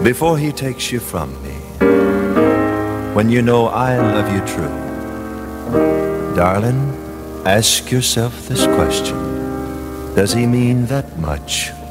before he takes you from me, when you know I love you true, darling, ask yourself this question: does he mean that much